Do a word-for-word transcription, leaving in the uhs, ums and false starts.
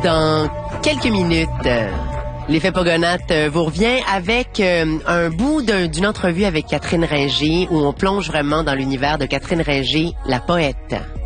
dans quelques minutes. L'effet Pogonate vous revient avec euh, un bout d'un- d'une entrevue avec Catherine Ringer où on plonge vraiment dans l'univers de Catherine Ringer, la poète.